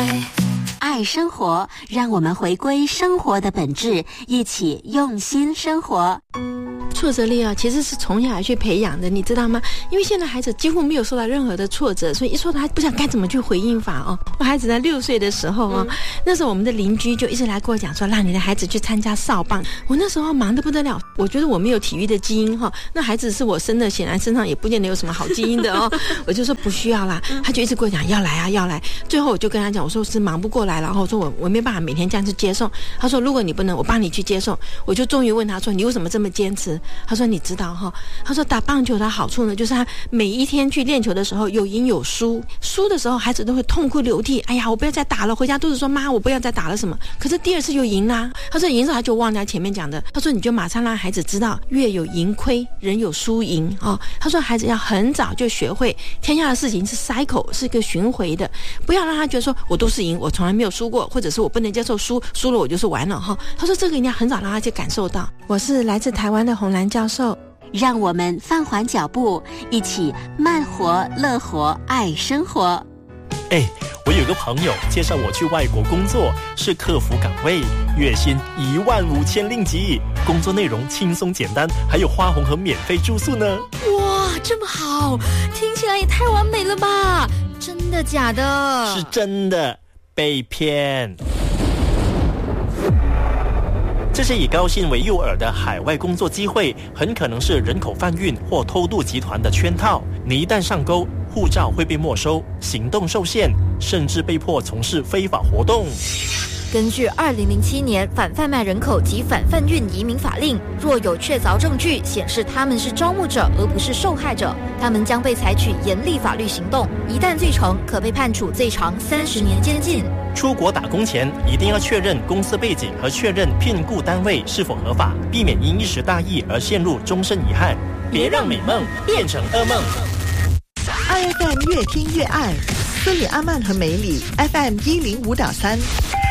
爱生活，让我们回归生活的本质，一起用心生活。 挫折力啊，其实是从小去培养的，你知道吗？因为现在孩子几乎没有受到任何的挫折，所以一挫折他不知道该怎么去回应法哦。我孩子在6岁的时候哦，那时候我们的邻居就一直来跟我讲说，让你的孩子去参加少棒。我那时候忙得不得了，我觉得我没有体育的基因哈，那孩子是我生的，显然身上也不见得有什么好基因的哦。我就说不需要啦，他就一直跟我讲要来啊要来。最后我就跟他讲，我说是忙不过来了，然后我说我没办法每天这样去接送。他说如果你不能，我帮你去接送。我就终于问他说，你为什么这么坚持？他说你知道哈，他说打棒球的好处呢，就是他每一天去练球的时候有赢有输，输的时候孩子都会痛哭流涕，哎呀我不要再打了，回家都是说妈我不要再打了什么。可是第二次就赢啦，他说赢之后他就忘掉前面讲的，他说你就马上让孩子知道月有盈亏人有输赢哦。他说孩子要很早就学会天下的事情是 cycle 是一个巡回的，不要让他觉得说我都是赢，我从来没有输过，或者是我不能接受输了我就是完了哈。他说这个一定要很早让他去感受到。我是来自台湾的洪兰教授， 让我们放缓脚步，一起慢活乐活爱生活。 我有个朋友介绍我去外国工作，是客服岗位，月薪15000令吉，工作内容轻松简单，还有花红和免费住宿呢。 哇，这么好，听起来也太完美了吧？真的假的？ 是真的，被骗。这些以高薪为诱饵的海外工作机会，很可能是人口贩运或偷渡集团的圈套。你一旦上钩，护照会被没收，行动受限，甚至被迫从事非法活动。 根据2007年反贩卖人口及反贩运移民法令，若有确凿证据显示他们是招募者而不是受害者，他们将被采取严厉法律行动，一旦罪成，可被判处最长30年监禁。 出国打工前一定要确认公司背景和确认聘雇单位是否合法，避免因一时大意而陷入终身遗憾。别让美梦变成噩梦。 IFM 越听越爱，孙女阿曼和梅里 FM 105.3。